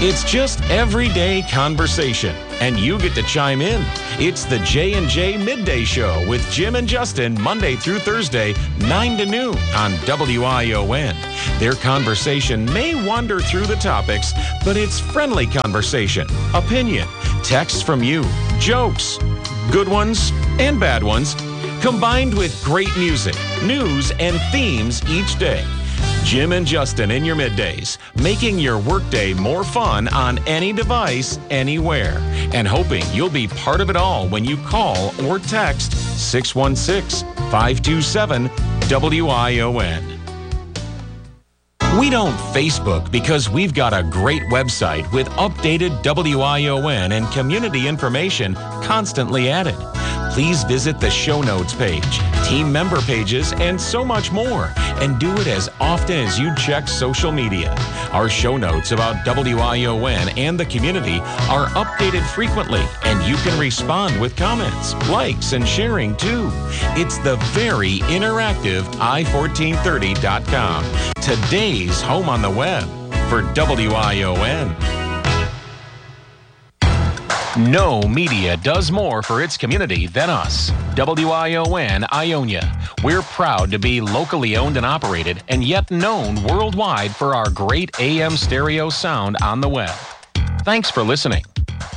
It's just everyday conversation, and you get to chime in. It's the J&J Midday Show with Jim and Justin, Monday through Thursday, 9 to noon on WION. Their conversation may wander through the topics, but it's friendly conversation, opinion, texts from you, jokes, good ones and bad ones, combined with great music, news, and themes each day. Jim and Justin in your middays, making your workday more fun on any device, anywhere, and hoping you'll be part of it all when you call or text 616-527-WION. We don't Facebook because we've got a great website with updated WION and community information constantly added. Please visit the show notes page, team member pages, and so much more. And do it as often as you check social media. Our show notes about WION and the community are updated frequently, and you can respond with comments, likes, and sharing too. It's the very interactive i1430.com, today's home on the web for WION. No media does more for its community than us. WION Ionia. We're proud to be locally owned and operated, and yet known worldwide for our great AM stereo sound on the web. Thanks for listening.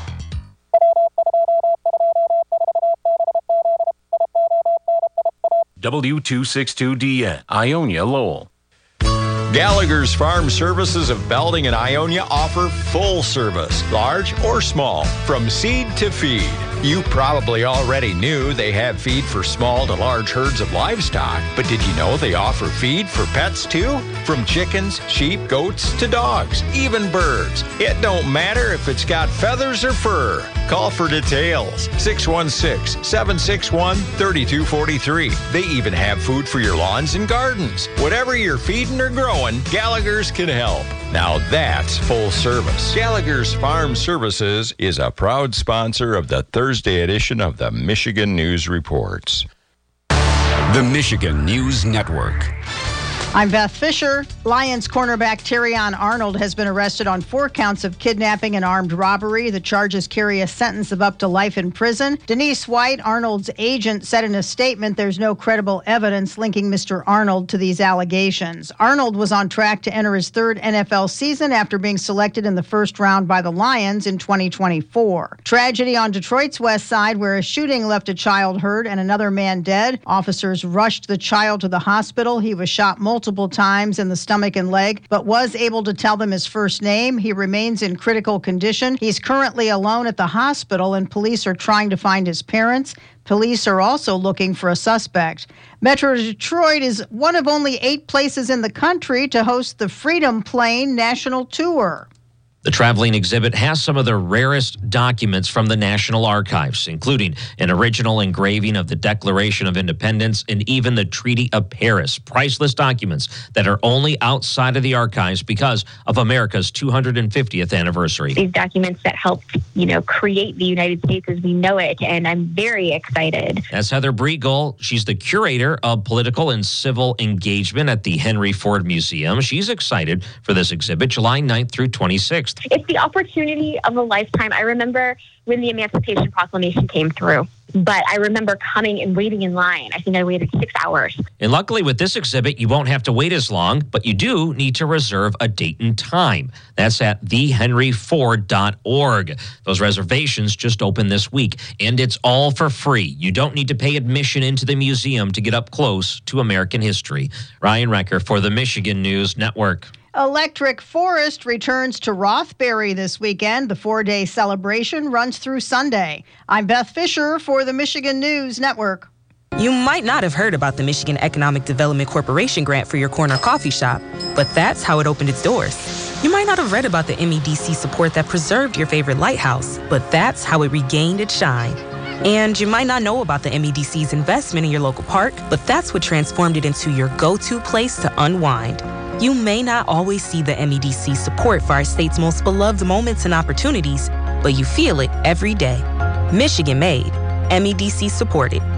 W262DN, Ionia, Lowell. Gallagher's Farm Services of Belding and Ionia offer full service, large or small, from seed to feed. You probably already knew they have feed for small to large herds of livestock, but did you know they offer feed for pets too? From chickens, sheep, goats to dogs, even birds. It don't matter if it's got feathers or fur. Call for details. 616-761-3243. They even have food for your lawns and gardens. Whatever you're feeding or growing, Gallagher's can help. Now that's full service. Gallagher's Farm Services is a proud sponsor of the Thursday edition of the Michigan News Reports. The Michigan News Network. I'm Beth Fisher. Lions cornerback Terrion Arnold has been arrested on 4 counts of kidnapping and armed robbery. The charges carry a sentence of up to life in prison. Denise White, Arnold's agent, said in a statement there's no credible evidence linking Mr. Arnold to these allegations. Arnold was on track to enter his 3rd NFL season after being selected in the first round by the Lions in 2024. Tragedy on Detroit's west side where a shooting left a child hurt and another man dead. Officers rushed the child to the hospital. He was shot multiple times in the stomach and leg, but was able to tell them his first name. He remains in critical condition. He's currently alone at the hospital, and police are trying to find his parents. Police are also looking for a suspect. Metro Detroit is one of only 8 places in the country to host the Freedom Plane National Tour. The traveling exhibit has some of the rarest documents from the National Archives, including an original engraving of the Declaration of Independence and even the Treaty of Paris, priceless documents that are only outside of the archives because of America's 250th anniversary. These documents that helped, create the United States as we know it, and I'm very excited. That's Heather Briegel. She's the curator of political and civil engagement at the Henry Ford Museum. She's excited for this exhibit, July 9th through 26th. It's the opportunity of a lifetime. I remember when the Emancipation Proclamation came through, but I remember coming and waiting in line. I think I waited 6 hours. And luckily with this exhibit, you won't have to wait as long, but you do need to reserve a date and time. That's at thehenryford.org. Those reservations just opened this week, and it's all for free. You don't need to pay admission into the museum to get up close to American history. Ryan Recker for the Michigan News Network. Electric Forest returns to Rothbury this weekend. The 4-day celebration runs through Sunday. I'm Beth Fisher for the Michigan News Network. You might not have heard about the Michigan Economic Development Corporation grant for your corner coffee shop, but that's how it opened its doors. You might not have read about the MEDC support that preserved your favorite lighthouse, but that's how it regained its shine. And you might not know about the MEDC's investment in your local park, but that's what transformed it into your go-to place to unwind. You may not always see the MEDC support for our state's most beloved moments and opportunities, but you feel it every day. Michigan made, MEDC supported.